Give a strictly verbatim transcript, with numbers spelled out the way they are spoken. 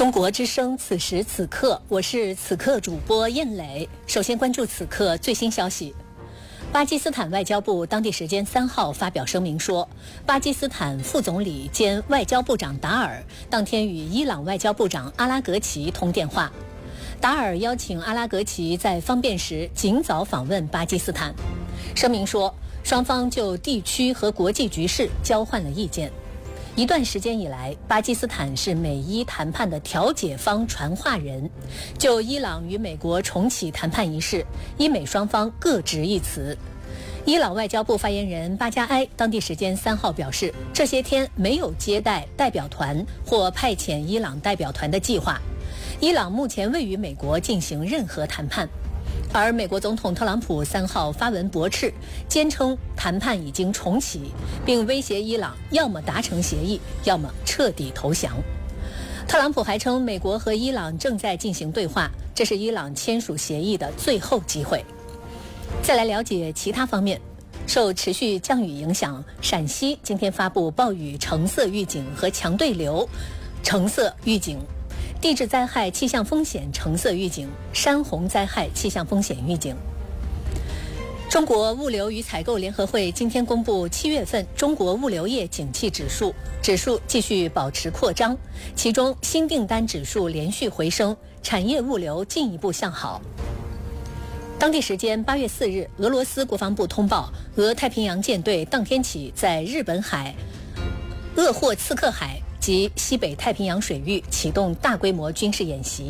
中国之声，此时此刻，我是此刻主播燕磊。首先关注此刻最新消息。巴基斯坦外交部当地时间三号发表声明说，巴基斯坦副总理兼外交部长达尔当天与伊朗外交部长阿拉格齐通电话。达尔邀请阿拉格齐在方便时尽早访问巴基斯坦。声明说，双方就地区和国际局势交换了意见。一段时间以来，巴基斯坦是美伊谈判的调解方传话人。就伊朗与美国重启谈判一事，伊美双方各执一词。伊朗外交部发言人巴加埃当地时间三号表示，这些天没有接待代表团或派遣伊朗代表团的计划。伊朗目前未与美国进行任何谈判。而美国总统特朗普三号发文驳斥，坚称谈判已经重启，并威胁伊朗要么达成协议，要么彻底投降。特朗普还称，美国和伊朗正在进行对话，这是伊朗签署协议的最后机会。再来了解其他方面。受持续降雨影响，陕西今天发布暴雨橙色预警和强对流橙色预警，地质灾害气象风险橙色预警，山洪灾害气象风险预警。中国物流与采购联合会今天公布七月份中国物流业景气指数，指数继续保持扩张，其中新订单指数连续回升，产业物流进一步向好。当地时间八月四日，俄罗斯国防部通报，俄太平洋舰队当天起在日本海、鄂霍次克海及西北太平洋水域启动大规模军事演习。